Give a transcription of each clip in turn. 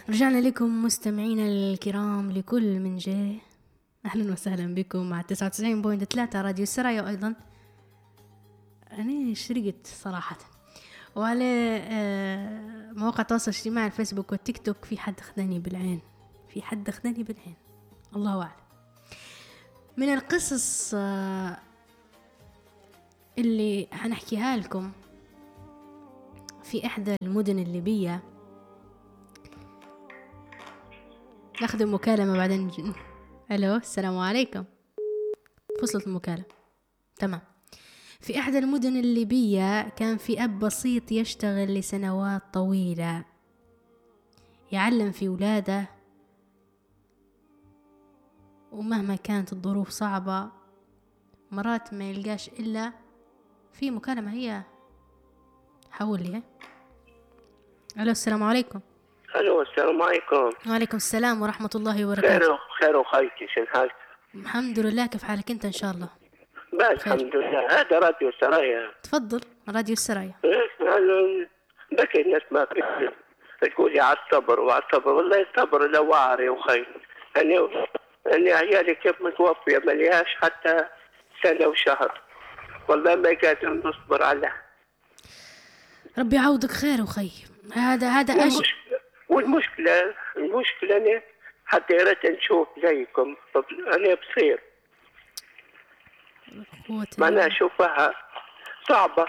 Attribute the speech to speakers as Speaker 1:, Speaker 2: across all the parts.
Speaker 1: رجعنا لكم مستمعينا الكرام لكل من جه. أهلا وسهلا بكم مع 99.3 راديو السرايا. وأيضا أنا شرقت صراحة وعلى مواقع التواصل الاجتماعي الفيسبوك والتيك توك. في حد خذني بالعين، الله أعلم. من القصص اللي هنحكيها لكم في إحدى المدن الليبية. ناخذ مكالمة بعدين ألو، السلام عليكم. فصلت المكالمة، تمام. في إحدى المدن الليبية كان في أب بسيط يشتغل لسنوات طويلة، يعلم في ولاده، ومهما كانت الظروف صعبة مرات ما يلقاش إلا في مكالمة. هي حول لي. ألو، السلام عليكم.
Speaker 2: الو، السلام عليكم.
Speaker 1: وعليكم السلام ورحمة الله وبركاته.
Speaker 2: خير وخيتي، شن حالك؟
Speaker 1: الحمد لله، كيف حالك انت؟ ان شاء الله
Speaker 2: الحمد لله. هذا راديو السرايا.
Speaker 1: تفضل، راديو السرايا.
Speaker 2: بكي الناس ما تقولي على الصبر وعلى الصبر، والله الصبر لوعري وخير. أني عيالي كيف متوفية ملياش حتى سنة وشهر، والله ما قادر نصبر عليه.
Speaker 1: ربي يعوضك خير وخير. هذا
Speaker 2: والمشكلة أنا حتى يا ريت نشوف زيكم. أنا بصير ما أنا أشوفها صعبة.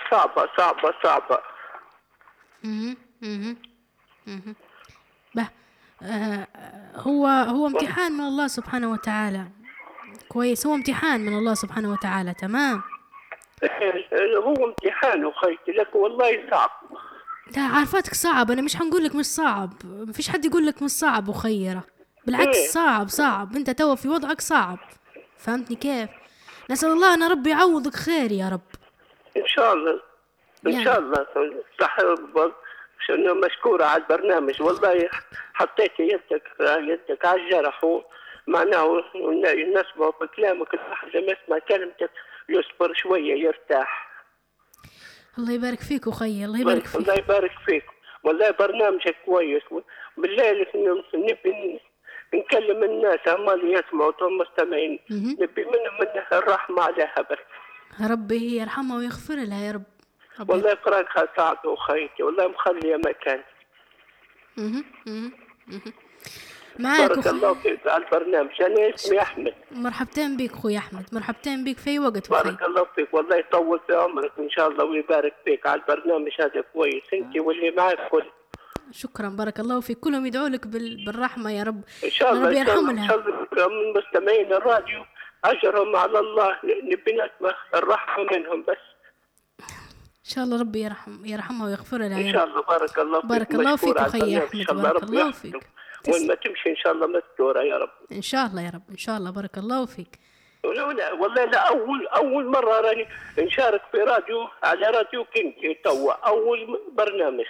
Speaker 1: هو امتحان من الله سبحانه وتعالى. كويس، هو امتحان من الله سبحانه وتعالى. تمام،
Speaker 2: هو امتحان وخيتي لك، والله صعب.
Speaker 1: لا، عارفاتك صعب. انا مش هنقول لك مش صعب، مفيش حد يقول لك مش صعب وخيره، بالعكس صعب. انت تو في وضعك صعب، فهمتني كيف؟ نسأل الله ان ربي يعوضك خير يا رب
Speaker 2: ان شاء الله. ان شاء الله. صح، شنو مشكورة على البرنامج، والله حطيت يدك على الجرح، معناه نسمع بكلامك. الواحد لما يسمع كلمتك يصبر شوية يرتاح.
Speaker 1: الله يبارك فيك أخي، الله يبارك فيك.
Speaker 2: الله يبارك فيك، والله برنامجك كويس. بالليل نبي نكلم الناس هم يسمعوا مستمعين، نبي منهم الرحمة عليها بس.
Speaker 1: ربي يرحمها ويغفر لها يا رب.
Speaker 2: والله فراقها صعب وخيتي، والله مخلية مكان.
Speaker 1: معاك
Speaker 2: بارك الله فيك على البرنامج. أنا اسمي أحمد.
Speaker 1: مرحبتين بك أخوي أحمد، مرحبتين بك في وقت.
Speaker 2: بارك الله فيك، والله يطول في عمرك إن شاء الله ويبارك فيك على البرنامج هذا كويس، أنت واللي معك كل.
Speaker 1: شكرا، بارك الله فيك. كلهم يدعوا لك بالرحمة يا رب.
Speaker 2: إن شاء الله.
Speaker 1: ربي يرحمها.
Speaker 2: إن شاء الله من مستمعين الراديو أجرهم على الله، نبي نسمع الرحمة منهم بس.
Speaker 1: إن شاء الله ربي يرحمها ويغفر لها
Speaker 2: إن شاء الله. بارك الله فيك.
Speaker 1: بارك الله فيك أخي أحمد، بارك الله فيك.
Speaker 2: وين ما تمشي إن شاء الله مستورة يا رب.
Speaker 1: إن شاء الله يا رب، إن شاء الله. بارك الله فيك.
Speaker 2: لا والله لا، أول مرة راني نشارك في راديو، على راديو كينج توا أول برنامج.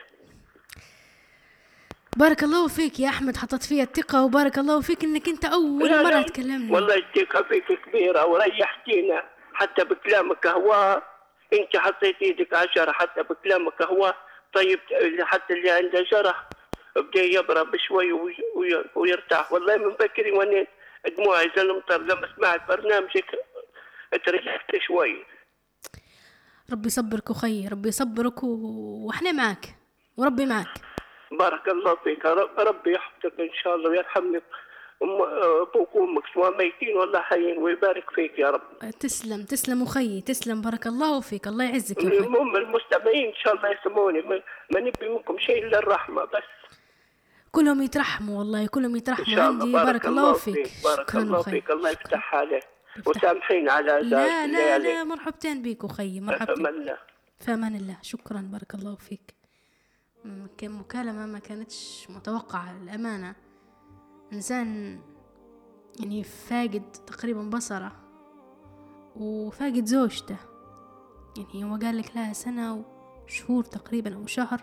Speaker 1: بارك الله فيك يا أحمد، حطت فيها الثقة، وبارك الله فيك إنك أنت أول مرة تكلمني.
Speaker 2: والله الثقة فيك كبيرة وريحتينا حتى بكلامك. هو أنت حطيت إيدك على الجرح حتى بكلامك. هو طيب حتى اللي عنده جرح بدأ يبرأ بشوي ويرتاح. والله من بكري وانا دموعي زي المطر لما سمعت برنامجك اتريحت شوي.
Speaker 1: ربي يصبرك أخي، ربي يصبرك، وإحنا معك وربي معك.
Speaker 2: بارك الله فيك. ربي يحفظك إن شاء الله ويرحمك. أبوك وأمك سواء ميتين ولا حيين، ويبارك فيك يا رب.
Speaker 1: تسلم أخي، تسلم. بارك الله فيك، الله يعزك يا أخي.
Speaker 2: المهم المستمعين إن شاء الله يسموني، ما نبي منكم شيء إلا الرحمة بس.
Speaker 1: كلهم يترحموا، والله كلهم يترحموا عندي. بارك الله فيك.
Speaker 2: بارك الله فيك. الله يفتح عليك وسامحين على ذلك.
Speaker 1: لا مرحبتين بيك أخي، مرحبتين. فأمان الله. شكرا، بارك الله فيك. مكالمة ما كانتش متوقعة الأمانة. إنسان يعني فاقد تقريبا بصره وفاقد زوجته، يعني هو قال لك لها سنة وشهور تقريبا أو شهر،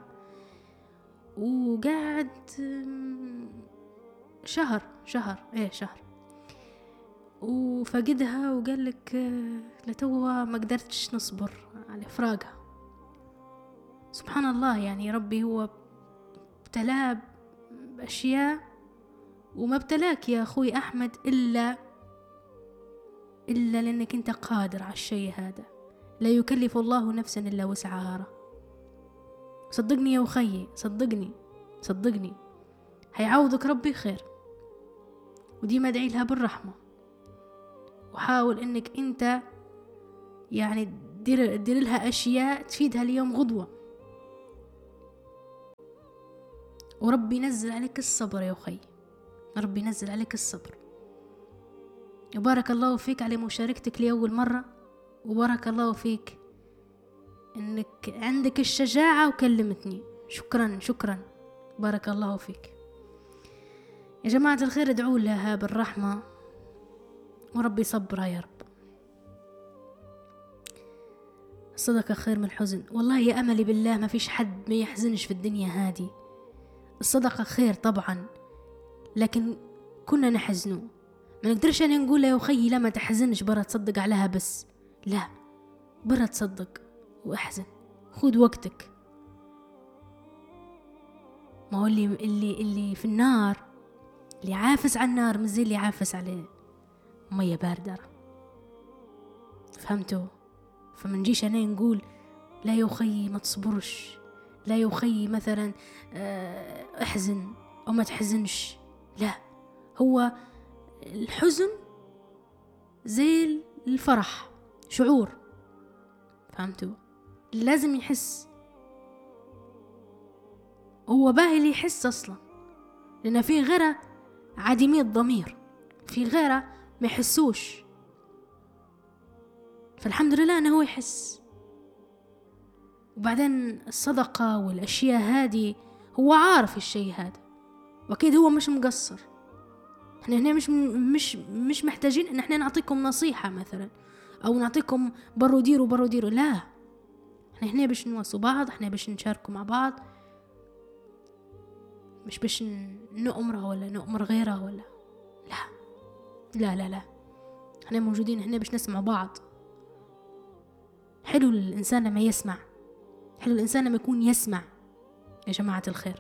Speaker 1: وقاعد شهر وفقدها، وقال لك لتوا ما قدرتش نصبر على فراقها. سبحان الله، يعني ربي هو ابتلاه بأشياء وما ابتلاك يا أخوي أحمد إلا لأنك أنت قادر على الشيء هذا. لا يكلف الله نفسا إلا وسعها. صدقني يا أخي، صدقني هيعوضك ربي خير. ودي ما ادعي لها بالرحمة، وحاول انك انت يعني دير لها اشياء تفيدها اليوم غدوة، وربي ينزل عليك الصبر يا أخي، ربي ينزل عليك الصبر. وبارك الله فيك على مشاركتك لأول مرة، وبارك الله فيك انك عندك الشجاعة وكلمتني. شكرا بارك الله فيك. يا جماعة الخير ادعوا لها بالرحمة وربي يصبرها يا رب. الصدقة خير من الحزن. والله يا أملي بالله ما فيش حد ما يحزنش في الدنيا هذه. الصدقة خير طبعا، لكن كنا نحزنوا. ما نقدرش أنا نقول يا أخي لا ما تحزنش برا تصدق عليها، بس لا، برا تصدق واحزن، خذ وقتك. ما هو اللي في النار، اللي عافس على النار مش زي اللي عافس عليه مية باردة. فهمتوا؟ فما نجيش أنا نقول لا يا أخي ما تصبرش، لا يا أخي مثلا احزن أو ما تحزنش. لا، هو الحزن زي الفرح، شعور. فهمتوا؟ لازم يحس، هو باهي اللي يحس أصلا، لأن في غيره عديمي الضمير، في غيره ما يحسوش. فالحمد لله أنه هو يحس. وبعدين الصدقة والأشياء هذه هو عارف الشيء هذا، وأكيد هو مش مقصر. احنا هنا مش محتاجين ان احنا نعطيكم نصيحة مثلا، او نعطيكم برو ديروا. لا، احنا هنا باش نواسوا بعض، احنا باش نشاركوا مع بعض، مش باش نؤمره ولا نؤمر غيره ولا لا. احنا موجودين هنا باش نسمع بعض. حلو الإنسان لما يسمع، حلو الإنسان لما يكون يسمع يا جماعة الخير.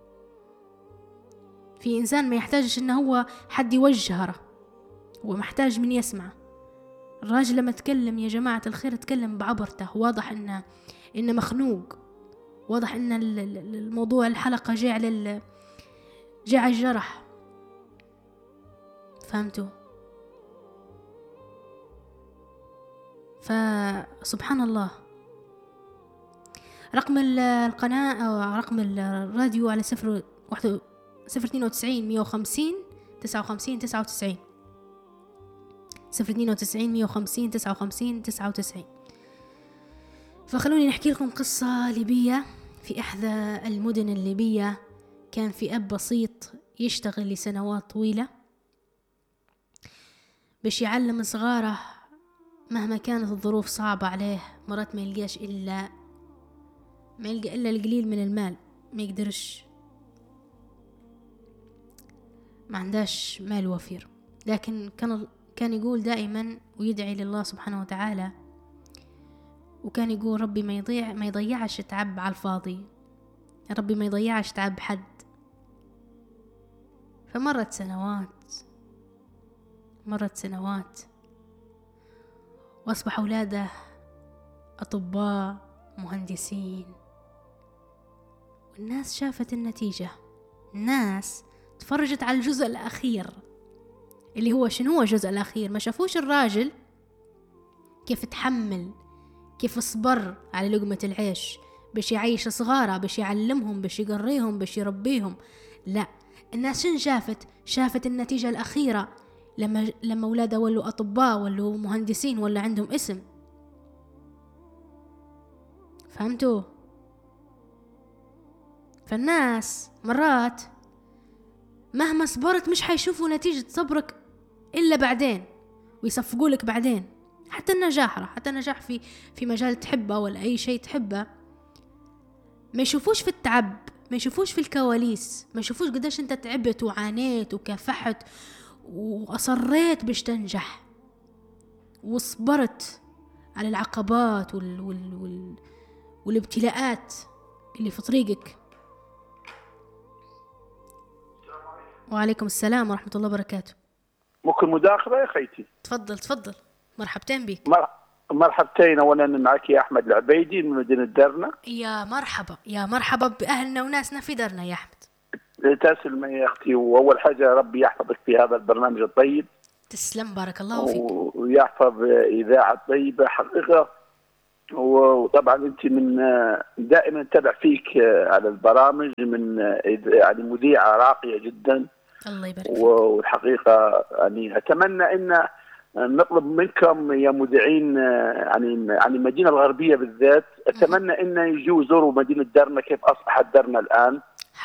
Speaker 1: في إنسان ما يحتاجش إنه هو حد يوجهه، هو محتاج من يسمع. الراجل لما تكلم يا جماعة الخير تكلم بعبرته، واضح إنه مخنوق، واضح إن الموضوع الحلقة جاء على الجرح. فهمتوا؟ فسبحان الله. رقم القناة أو رقم الراديو على 092 150 59 99 092 150 59 99. فخلوني نحكي لكم قصة ليبية. في إحدى المدن الليبية كان في أب بسيط يشتغل لسنوات طويلة باش يعلم صغاره مهما كانت الظروف صعبة عليه. مرات ما يلقى إلا القليل من المال، ما يقدرش، ما عنداش مال وفير، لكن كان يقول دائما ويدعي لله سبحانه وتعالى، وكان يقول ربي ما يضيعش تعب على الفاضي، ربي ما يضيعش تعب حد. فمرت سنوات وأصبح أولاده أطباء مهندسين، والناس شافت النتيجة. الناس تفرجت على الجزء الأخير اللي هو شنو هو الجزء الأخير. ما شافوش الراجل كيف تحمل، كيف صبر على لقمة العيش باش يعيش صغاره، باش يعلمهم، باش يقريهم، باش يربيهم. لا، الناس شن شافت النتيجة الأخيرة لما أولاده ولوا أطباء، ولوا مهندسين، ولا عندهم اسم. فهمتوا؟ فالناس مرات مهما صبرت مش حيشوفوا نتيجة صبرك إلا بعدين، ويصفقوا لك بعدين. حتى النجاح في مجال تحبه ولا أي شيء تحبه، ما يشوفوش في التعب، ما يشوفوش في الكواليس، ما يشوفوش قداش انت تعبت وعانيت وكافحت وأصريت باش تنجح، وصبرت على العقبات والابتلاءات اللي في طريقك. وعليكم السلام ورحمة الله وبركاته.
Speaker 3: ممكن مداخلة يا خيتي؟
Speaker 1: تفضل. مرحبتين بك.
Speaker 3: مرحبتين. أولا معك يا أحمد العبيدي من مدينة درنا.
Speaker 1: يا مرحبا بأهلنا وناسنا في درنا يا أحمد.
Speaker 3: تسلم يا أختي، وأول حاجة ربي يحفظك في هذا البرنامج الطيب.
Speaker 1: تسلم بارك الله فيك.
Speaker 3: ويحفظ إذاعة طيبة حقيقة. وطبعا أنت من دائما نتابع فيك على البرامج، من يعني مذيعة راقية جدا.
Speaker 1: الله يبارك فيك.
Speaker 3: والحقيقة يعني أتمنى أن نطلب منكم يا مذيعين يعني المدينة الغربية بالذات، أتمنى أن يجوا يزوروا مدينة درنا كيف أصبحت درنا الآن.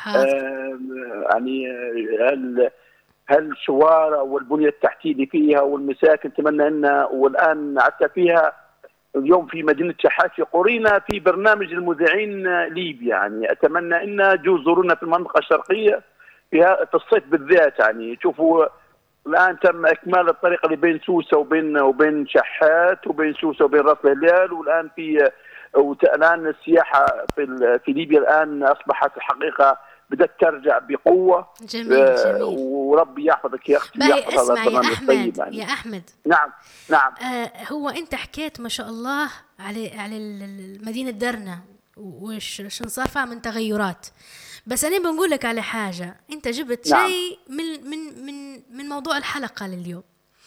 Speaker 3: يعني هل الشوارع والبنية التحتية اللي فيها والمساكن، أتمنى أن والآن حتى فيها اليوم في مدينة شحات قرينا في برنامج المذيعين ليبيا. يعني أتمنى أن يجوا يزورونا في المنطقة الشرقية في الصيف بالذات. يعني شوفوا الآن تم إكمال الطريق اللي بين سوسة وبين شحات، وبين سوسة وبين راس الهلال، والآن الآن السياحة في ليبيا الآن أصبحت الحقيقة بدأت ترجع بقوة.
Speaker 1: جميل.
Speaker 3: وربي يحفظك يا أختي.
Speaker 1: اسمع يا أحمد.
Speaker 3: نعم.
Speaker 1: هو أنت حكيت ما شاء الله على مدينة درنا وش صار فيها من تغيرات، بس أنا بنقول لك على حاجة. أنت جبت شيء من موضوع الحلقة لليوم.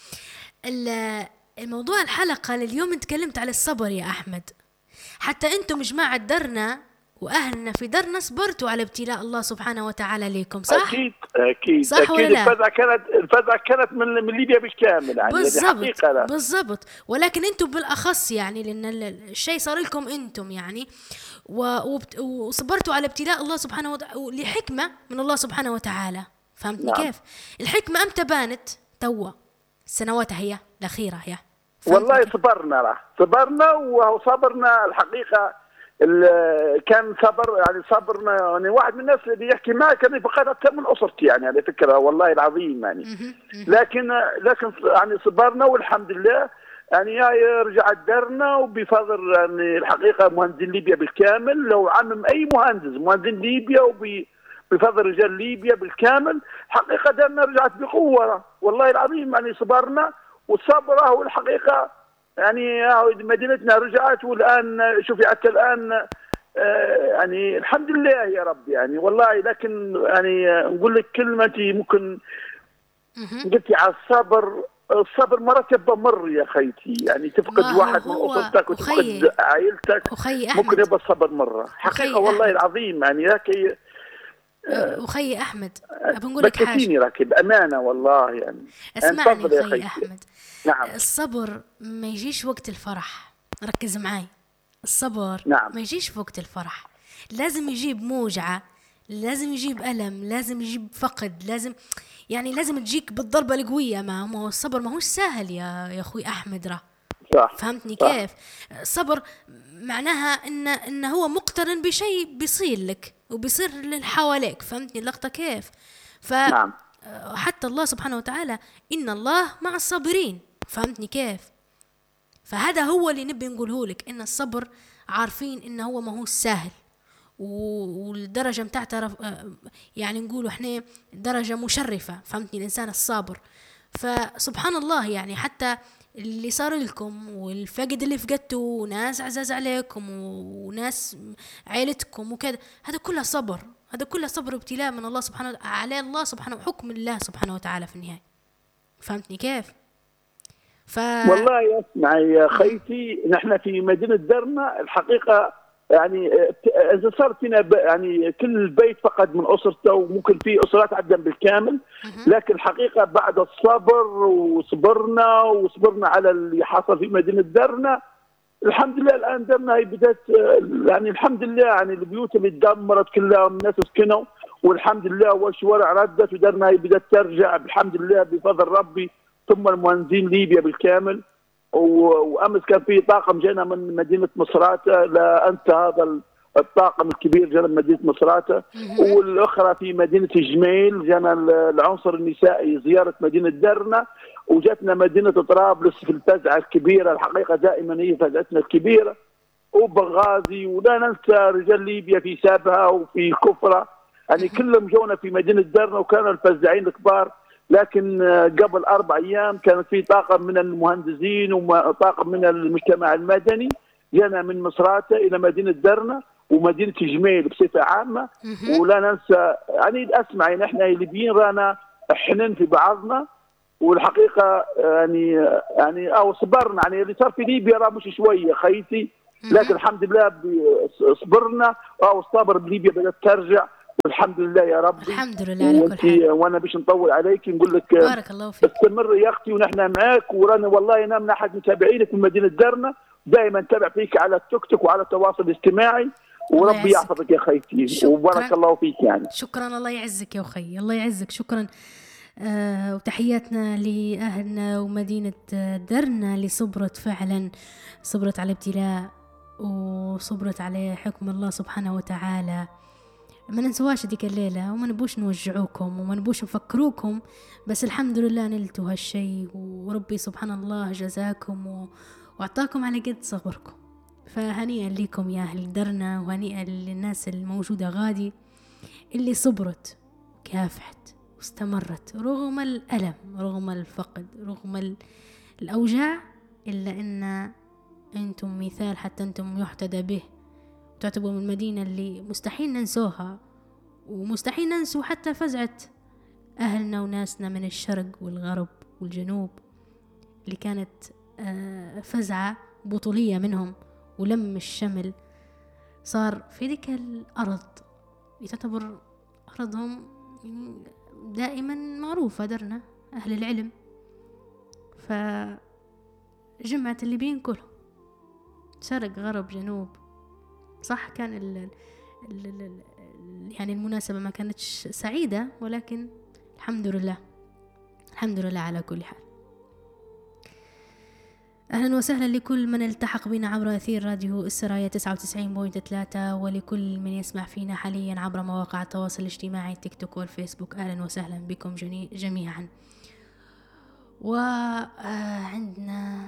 Speaker 1: الموضوع الحلقة لليوم تكلمت على الصبر يا أحمد. حتى أنتم جماعة درنا وأهلنا في درنا صبرتوا على ابتلاء الله سبحانه وتعالى لكم، صح؟
Speaker 3: أكيد.
Speaker 1: صح ولا لا؟
Speaker 3: الفزعة كانت من ليبيا بالكامل يعني.
Speaker 1: بالضبط. ولكن أنتم بالأخص يعني، لأن الشيء صار لكم أنتم يعني، وصبرتوا على ابتلاء الله سبحانه وتعالى لحكمة من الله سبحانه وتعالى. فهمتني كيف؟ الحكمة أمتى بانت؟ توا السنوات هي الأخيرة هي.
Speaker 3: والله صبرنا وصبرنا الحقيقة. كان صبرنا يعني واحد من الناس اللي يحكي معي كان فقط أكثر من أسرتي يعني على فكرة والله العظيم يعني. لكن يعني صبرنا والحمد لله. يعني رجعت درنا وبفضل يعني الحقيقة مهندسين ليبيا بالكامل، لو عمم أي مهندسين ليبيا وبفضل رجال ليبيا بالكامل حقيقة درنا رجعت بقوة والله العظيم. يعني صبرنا والصبر هو الحقيقة. يعني مدينتنا رجعت، والآن شوفي حتى الآن يعني الحمد لله يا رب يعني والله. لكن يعني نقول لك كلمتي ممكن قلتي على الصبر مرات يبقى مر يا خيتي. يعني تفقد واحد من أسرتك وتفقد عائلتك، ممكن يبقى الصبر مرة حقيقة والله العظيم يعني. لكن
Speaker 1: أخي أحمد بنقول لك حاجة
Speaker 3: راكب بأمانة والله يعني.
Speaker 1: اسمعني أخي أحمد.
Speaker 3: نعم.
Speaker 1: الصبر ما يجيش وقت الفرح، ركز معي. الصبر ما يجيش في وقت الفرح، لازم يجيب موجعة، لازم يجيب ألم، لازم يجيب فقد، لازم تجيك بالضربة القوية. ما هو الصبر ما هوش سهل يا أخوي أحمد.
Speaker 3: صح.
Speaker 1: فهمتني كيف؟ الصبر معناها إن هو مقترن بشيء بيصير لك وبيصير اللي حواليك. فهمتني اللقطة كيف؟
Speaker 3: نعم.
Speaker 1: حتى الله سبحانه وتعالى إن الله مع الصابرين. فهمتني كيف؟ فهذا هو اللي نبي نقوله لك، إن الصبر عارفين إنه هو ما هو سهل، والدرجة متاعته يعني نقوله إحنا درجة مشرفة. فهمتني الإنسان الصابر. فسبحان الله يعني حتى اللي صار لكم والفقد اللي فقدتوا ناس عزاز عليكم وناس عائلتكم وكذا، هذا كله صبر، هذا كله صبر وابتلاء من الله سبحانه وتعالى على الله سبحانه، حكم الله سبحانه وتعالى في النهاية. فهمتني كيف؟
Speaker 3: والله اسمعي يا خيتي، نحن في مدينة درنا الحقيقة يعني إذا صار فينا يعني كل بيت فقد من أسرته، وممكن في أسرات عدم بالكامل، لكن الحقيقة بعد الصبر وصبرنا على اللي حصل في مدينة درنا الحمد لله. الآن درنا هي بدأت يعني الحمد لله يعني البيوت اللي تدمرت كلها الناس سكنوا والحمد لله، والشوارع ردت ودرنا هي بدأت ترجع بالحمد لله بفضل ربي، ثم المهندسين ليبيا بالكامل. وامس كان في طاقم جانا من مدينه مصراته، لا انسى هذا الطاقم الكبير جانا من مدينه مصراته، والاخرى في مدينه جميل جانا العنصر النسائي زياره مدينه درنا، وجاتنا مدينه طرابلس في الفزعه الكبيره. الحقيقه دائما هي فزعتنا الكبيره، وبنغازي، ولا ننسى رجال ليبيا في سابها وفي كفره. يعني كلهم جونا في مدينة درنا وكانوا الفزاعين الكبار. لكن قبل 4 أيام كانت في طاقم من المهندسين وطاقم من المجتمع المدني جانا من مصراتة إلى مدينة درنا ومدينة جميل بصفة عامة. ولا ننسى يعني أسمع يعني إحنا الليبيين رانا حنن في بعضنا، والحقيقة يعني أو صبرنا. يعني اللي صار في ليبيا راه مش شوية خيتي، لكن الحمد لله صبرنا أو الصبر بليبيا بدأت ترجع والحمد لله يا رب.
Speaker 1: الحمد لله على كل حال.
Speaker 3: وانا باش نطول عليك نقول لك
Speaker 1: بارك الله فيك.
Speaker 3: استمر يا اختي ونحن معاك، ورانا والله انا من احد متابعينك من مدينه درنا، دائما نتابع فيك على التيك توك وعلى التواصل الاجتماعي، وربي يحفظك يا خيتي وبارك الله فيك. يعني
Speaker 1: شكرا، الله يعزك يا اخي، الله يعزك، شكرا. وتحياتنا لأهلنا ومدينة درنا اللي صبرت فعلا، صبرت على الابتلاء وصبرت على حكم الله سبحانه وتعالى. ما ننسواش ديك الليلة وما نبوش نوجعوكم وما نبوش نفكروكم، بس الحمد لله نلتوا هالشي، وربي سبحان الله جزاكم وأعطاكم على قد صبركم. فهنيئا لكم يا أهل درنا، وهنيئا للناس الموجودة غادي اللي صبرت كافحت واستمرت رغم الألم رغم الفقد رغم الأوجاع، إلا أن أنتم مثال حتى أنتم يحتدى به، تعتبروا من المدينة اللي مستحيل ننسوها، ومستحيل ننسوا حتى فزعة أهلنا وناسنا من الشرق والغرب والجنوب اللي كانت فزعة بطولية منهم، ولم الشمل صار في ذيك الأرض تعتبر أرضهم دائما معروفة درنا أهل العلم. فجمعت الليبيين كلهم شرق غرب جنوب. صح كان يعني المناسبة ما كانتش سعيدة، ولكن الحمد لله الحمد لله على كل حال. أهلا وسهلا لكل من التحق بنا عبر أثير راديو السرايا 99.3، ولكل من يسمع فينا حاليا عبر مواقع التواصل الاجتماعي تيك توك والفيسبوك. أهلا وسهلا بكم جميعا. وعندنا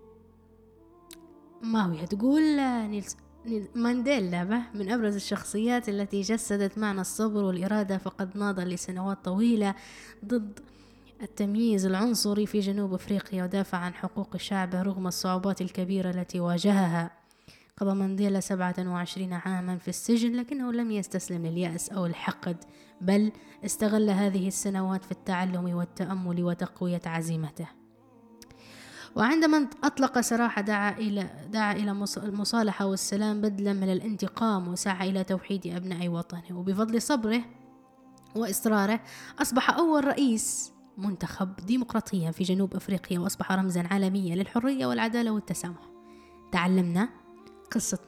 Speaker 1: ماوية تقول مانديلا من أبرز الشخصيات التي جسدت معنى الصبر والإرادة، فقد ناضل لسنوات طويلة ضد التمييز العنصري في جنوب أفريقيا ودافع عن حقوق شعبه رغم الصعوبات الكبيرة التي واجهها. قضى مانديلا 27 عاما في السجن، لكنه لم يستسلم لليأس أو الحقد، بل استغل هذه السنوات في التعلم والتأمل وتقوية عزيمته. وعندما أطلق سراحه دعا إلى المصالحة والسلام بدلا من الانتقام، وسعى إلى توحيد أبناء وطنه. وبفضل صبره وإصراره أصبح أول رئيس منتخب ديمقراطيا في جنوب أفريقيا، وأصبح رمزا عالميا للحرية والعدالة والتسامح. تعلمنا قصة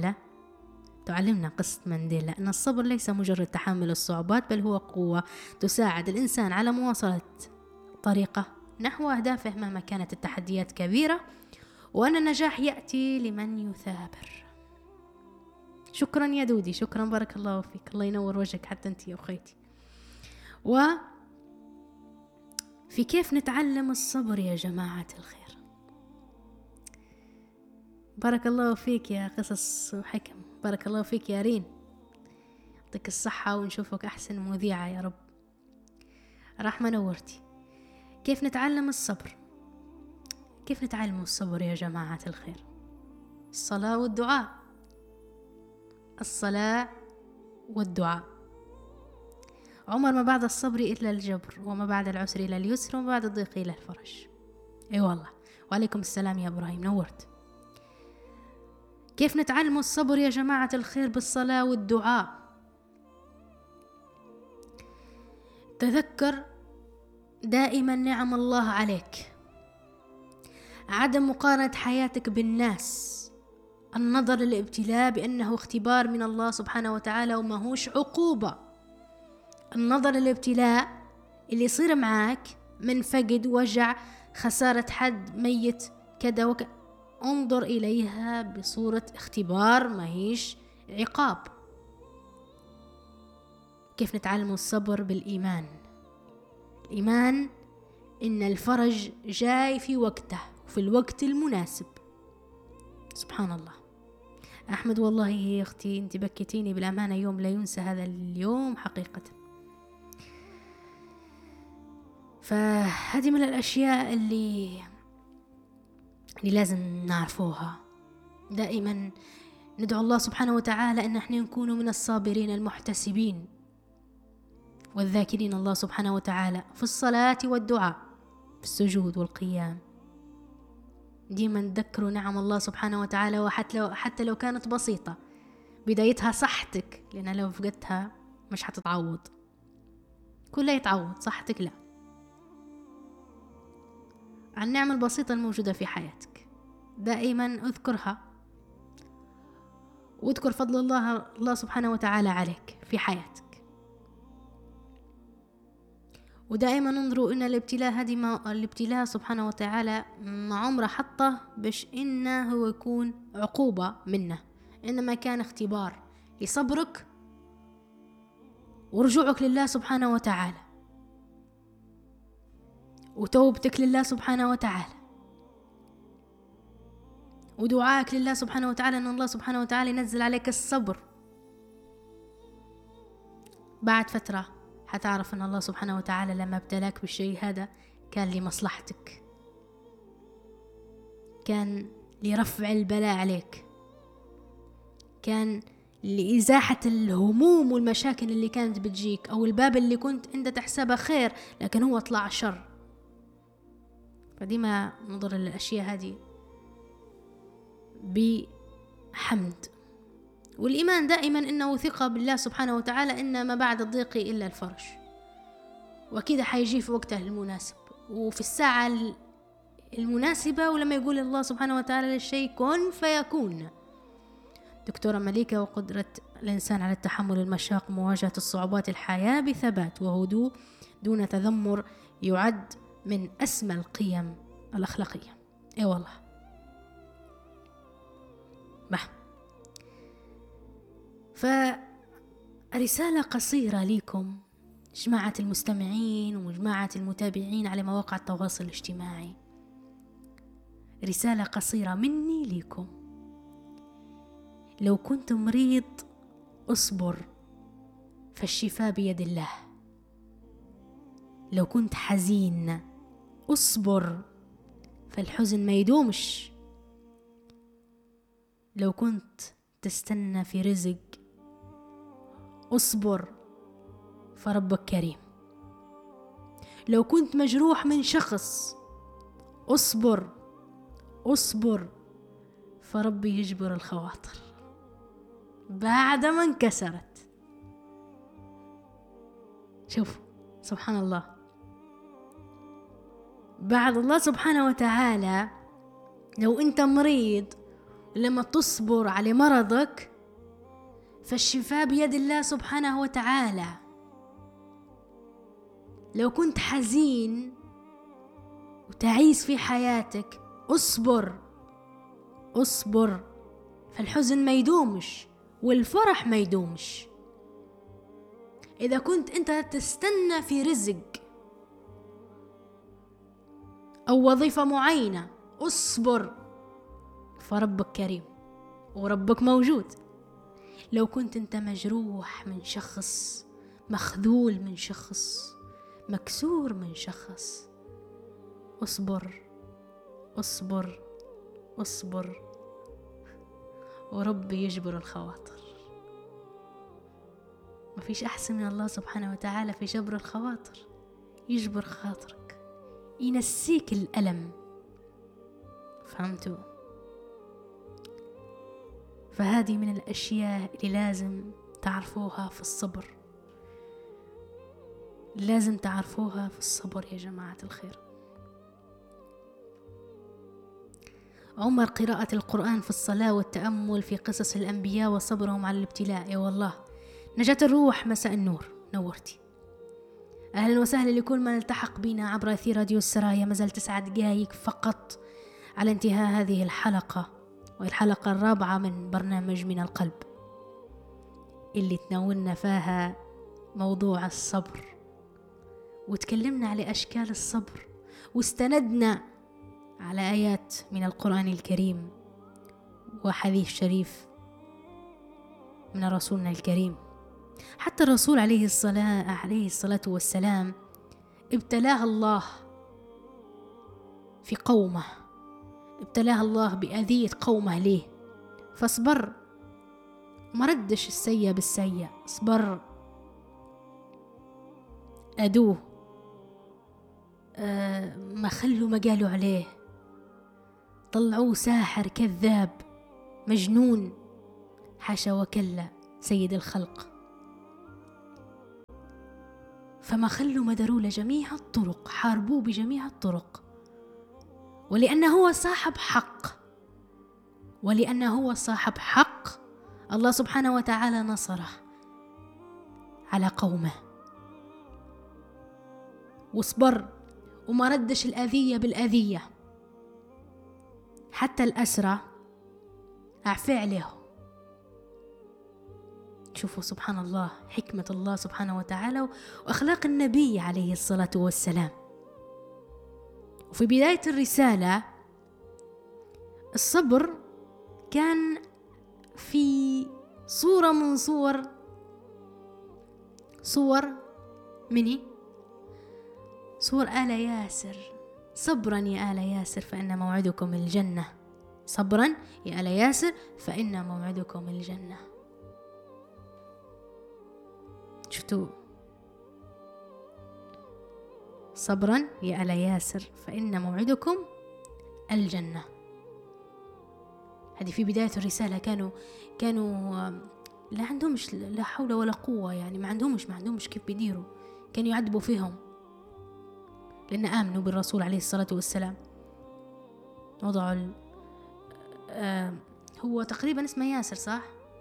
Speaker 1: مانديلا أن الصبر ليس مجرد تحمل الصعوبات، بل هو قوة تساعد الإنسان على مواصلة طريقه نحو أهدافه مهما كانت التحديات كبيرة، وأن النجاح يأتي لمن يثابر. شكرا يا دودي، شكرا، بارك الله فيك، الله ينور وجهك حتى أنت يا أخيتي. في كيف نتعلم الصبر يا جماعة الخير. بارك الله فيك يا قصص وحكم، بارك الله فيك يا رين، يعطيك الصحة ونشوفك أحسن مذيعة يا رب، رحمة نورتي. كيف نتعلم الصبر؟ كيف نتعلم الصبر يا جماعة الخير؟ الصلاة والدعاء، الصلاة والدعاء. عمر ما بعد الصبر إلا الجبر، وما بعد العسر إلى اليسر، وما بعد الضيق إلى الفرج. أي والله. وعليكم السلام يا إبراهيم، نورت. كيف نتعلم الصبر يا جماعة الخير؟ بالصلاة والدعاء. تذكر دائما نعم الله عليك، عدم مقارنة حياتك بالناس، النظر للابتلاء بأنه اختبار من الله سبحانه وتعالى وما هوش عقوبة. النظر للابتلاء اللي يصير معاك من فقد، وجع، خسارة حد، ميت، كذا انظر إليها بصورة اختبار ما هيش عقاب. كيف نتعلم الصبر؟ بالإيمان. الإيمان إن الفرج جاي في وقته وفي الوقت المناسب. سبحان الله. أحمد والله يا أختي أنت بكيتيني بالأمانة، يوم لا ينسى هذا اليوم حقيقة. فهذه من الأشياء اللي لازم نعرفوها. دائما ندعو الله سبحانه وتعالى أن احنا نكون من الصابرين المحتسبين والذاكرين الله سبحانه وتعالى في الصلاة والدعاء، في السجود والقيام. ديما نذكروا نعم الله سبحانه وتعالى، وحتى لو كانت بسيطة، بدايتها صحتك، لأن لو فقدتها مش هتتعوض. كلها يتعوض، صحتك لا. عن النعمة البسيطة الموجودة في حياتك دائما اذكرها، واذكر فضل الله سبحانه وتعالى عليك في حياتك. ودائما انظروا ان الابتلاء سبحانه وتعالى ما عمره حطه باش انه هو يكون عقوبة منه، انما كان اختبار لصبرك ورجوعك لله سبحانه وتعالى وتوبتك لله سبحانه وتعالى ودعائك لله سبحانه وتعالى ان الله سبحانه وتعالى ينزل عليك الصبر. بعد فترة حتعرف ان الله سبحانه وتعالى لما ابتلاك بالشيء هذا كان لمصلحتك، كان لرفع البلاء عليك، كان لإزاحة الهموم والمشاكل اللي كانت بتجيك، او الباب اللي كنت انت تحسبه خير لكن هو طلع شر. فديما ننظر للأشياء هذه بحمد والإيمان دائما إنه ثقة بالله سبحانه وتعالى، إن ما بعد الضيق إلا الفرج، وكذا حيجي في وقته المناسب وفي الساعة المناسبة، ولما يقول الله سبحانه وتعالى للشيء كن فيكون. دكتورة مليكة: وقدرة الإنسان على تحمل المشاق ومواجهة الصعوبات الحياة بثبات وهدوء دون تذمر يعد من أسمى القيم الأخلاقية. إيه والله. فرسالة قصيرة لكم جماعة المستمعين وجماعة المتابعين على مواقع التواصل الاجتماعي، رسالة قصيرة مني لكم. لو كنت مريض اصبر فالشفاء بيد الله. لو كنت حزين اصبر فالحزن ما يدومش. لو كنت تستنى في رزق اصبر فربك كريم. لو كنت مجروح من شخص اصبر فربي يجبر الخواطر بعد ما انكسرت. شوف سبحان الله، بعد الله سبحانه وتعالى لو انت مريض لما تصبر على مرضك فالشفاء بيد الله سبحانه وتعالى. لو كنت حزين وتعيس في حياتك اصبر فالحزن ما يدومش والفرح ما يدومش. إذا كنت أنت تستنى في رزق أو وظيفة معينة اصبر فربك كريم وربك موجود. لو كنت أنت مجروح من شخص، مخذول من شخص، مكسور من شخص، اصبر وربي يجبر الخواطر. ما فيش أحسن من الله سبحانه وتعالى في جبر الخواطر. يجبر خاطرك، ينسيك الألم. فهمتوا؟ فهذه من الأشياء اللي لازم تعرفوها في الصبر، لازم تعرفوها في الصبر يا جماعة الخير. عمر قراءة القرآن في الصلاة والتأمل في قصص الأنبياء وصبرهم على الابتلاء. يا والله. نجاة الروح: مساء النور، نورتي. أهلا وسهلا لكل من التحق بنا عبر أثير راديو السرايا. مازال 9 دقائق فقط على انتهاء هذه الحلقة، وهي الحلقة الرابعة من برنامج من القلب، اللي تناولنا فيها موضوع الصبر، وتكلمنا على أشكال الصبر، واستندنا على آيات من القرآن الكريم وحديث شريف من رسولنا الكريم. حتى الرسول عليه الصلاة والسلام ابتلاه الله في قومه، ابتلاه الله بأذية قومه ليه، فاصبر، ما ردش السيء بالسيء، صبر. أدوه، ما خلوا ما قالوا عليه، طلعوه ساحر كذاب مجنون، حاشا وكلا سيد الخلق. فما خلوا ما دروا له جميع الطرق، حاربوه بجميع الطرق، ولأنه هو صاحب حق، ولأنه هو صاحب حق الله سبحانه وتعالى نصره على قومه، وصبر وما ردش الأذية بالأذية. حتى الأسرى أعفى عليه. شوفوا سبحان الله، حكمة الله سبحانه وتعالى وأخلاق النبي عليه الصلاة والسلام. وفي بداية الرسالة الصبر كان في صورة من صور آل ياسر. صبرا يا آل ياسر فإن موعدكم الجنة، صبرا يا آل ياسر فإن موعدكم الجنة. شفتوا؟ صبرا يا آل ياسر فإن موعدكم الجنة. هذه في بداية الرسالة كانوا لا عندهمش لا حول ولا قوة، يعني ما عندهمش كيف بيديروا، كانوا يعذبوا فيهم لأن آمنوا بالرسول عليه الصلاة والسلام. وضعوا هو تقريبا اسمه ياسر صح؟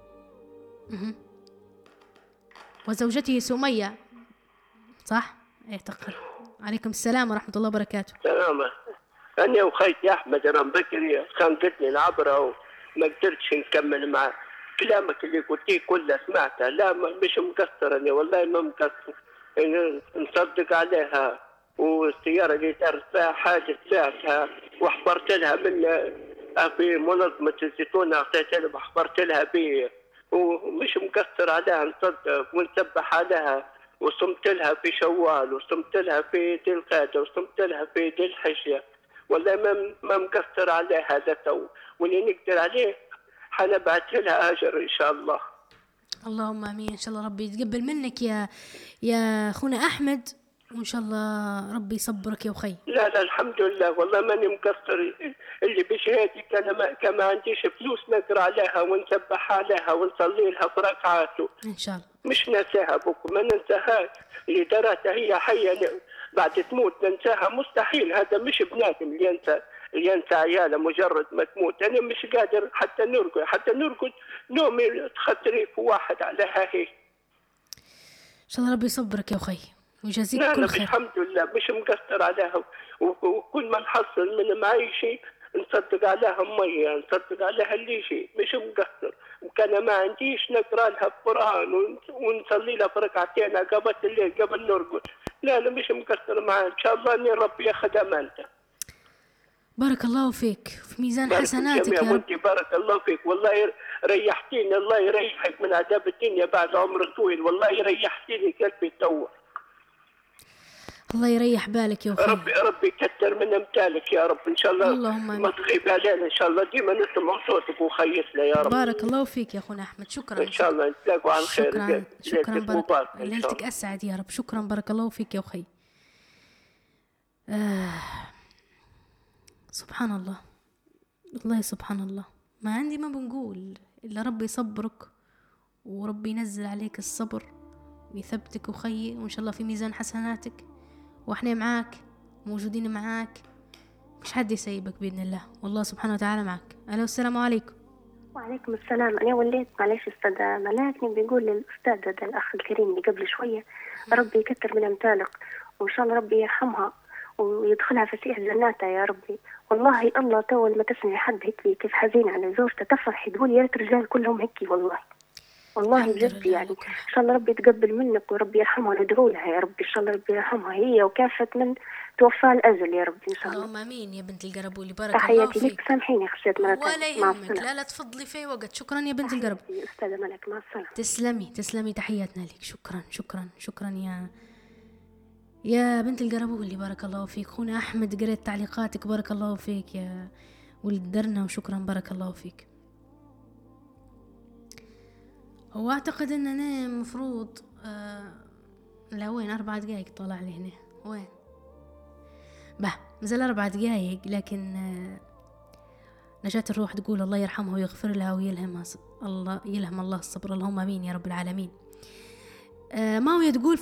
Speaker 1: وزوجته سمية صح؟ ايه تقريبا. عليكم السلام ورحمة الله وبركاته.
Speaker 2: سلامة. أنا وخيتي أحمد رام بكري خانقتني العبرة وما قدرتش نكمل معاه. كلامك اللي قلتيه كله سمعته، لا مش مقصر أنا والله ما مقصر، نصدق عليها. والسيارة اللي دارت فيها حاجة بعتها وحبرت لها من في منظمة الزيتونة، أعطيت لها وحبرت لها بيه، ومش مقصر عليها، نصدق ونسبح عليها، وصمت لها في شوال، وصمت لها في ذي القعدة، وصمت لها في ذي الحجة، والله ما مقصر عليها هذا تو، واللي نقدر عليه حنبعث لها أجر إن شاء الله.
Speaker 1: اللهم آمين. إن شاء الله ربي يتقبل منك يا أخونا أحمد، وإن شاء الله ربي يصبرك يا أخي.
Speaker 2: لا الحمد لله والله ماني مقصر. اللي بشهادتك أنا كما عنديش فلوس نقرأ عليها ونسبح عليها ونصلي لها في ركعاته
Speaker 1: إن شاء الله،
Speaker 2: مش ننساها بكم، ما ننساهاش. اللي دراتها هي حية بعد تموت ننساها مستحيل. هذا مش بنادم اللي ينسى عياله مجرد ما تموت. أنا مش قادر حتى نرقد نومي تخطري في واحد على هاي.
Speaker 1: إن شاء الله ربي يصبرك يا أخي ويجازيك كل خير.
Speaker 2: الحمد لله مش مقصر عليها، وكل ما نحصل من معيشي نصدق عليها مية، نصدق عليها اللي شيء، مش مقصر. وكان ما عنديش نقرأ لها القرآن ونصلي لها في ركعتين قبل الليل قبل نرقد. لا مش مقصر معها. إن شاء الله إن ربي ياخذ أمانته.
Speaker 1: بارك الله فيك في ميزان حسناتك يا رب.
Speaker 2: بارك الله فيك والله ريحتيني. الله يريحك من عذاب الدنيا بعد عمر طويل، والله ريحتيني قلبي تو.
Speaker 1: الله يريح بالك يا أخي.
Speaker 2: ربي يكثر من امثالك يا رب ان شاء الله.
Speaker 1: اللهم
Speaker 2: ما تخيب علينا ان شاء الله، ديما نسمع صوتك وخيسنا يا رب.
Speaker 1: بارك الله فيك يا اخونا احمد. شكرا
Speaker 2: ان شاء الله نتلاقوا على خير.
Speaker 1: شكرا ليلتك اسعد يا رب. شكرا بارك الله فيك يا اخي. سبحان الله، والله سبحان الله. ما عندي ما بنقول الا ربي يصبرك وربي ينزل عليك الصبر ويثبتك وخي، وان شاء الله في ميزان حسناتك، واحنا معاك موجودين معاك، مش حد يسيبك بإذن الله، والله سبحانه وتعالى معك. أهلا والسلام عليكم.
Speaker 4: وعليكم السلام. أنا وليت معلش أستاذ ملاك بيقول للأستاذ ده الأخ الكريم اللي قبل شوية ربي يكثر من أمثالك، وإن شاء الله ربي يرحمها ويدخلها فسيح جناته يا ربي. والله الله تو ما تسمع حد هيك كيف حزين على زوجته تفرح تقول يا ريت الرجال كلهم هيك والله. والله جد يعني إن شاء الله ربي يتقبل منك وربي يرحمها، ندعو لها يا ربي إن شاء الله ربي يرحمها هي وكافة من توفى الأجل يا ربي إن شاء الله.
Speaker 1: اللهم آمين يا بنت القربولي، بارك الله
Speaker 4: تحياتي
Speaker 1: فيك.
Speaker 4: لك، سامحيني خشيت مرة
Speaker 1: ولا يهمك، لا تفضلي في وقت. شكرا يا بنت القرب.
Speaker 4: أستاذة ملك، مع السلامة.
Speaker 1: تسلمي تحياتنا لك. شكرا يا بنت القربولي، بارك الله فيك. خونا أحمد قريت تعليقاتك، بارك الله فيك يا ولد درنا، وشكرا بارك الله فيك. واعتقد اننا مفروض لا وين 4 دقايق طلع لي هنا، وين مازال 4 دقايق، لكن نجاة الروح تقول الله يرحمها ويغفر لها ويلهم الله الصبر، اللهم امين يا رب العالمين. ماوية تقول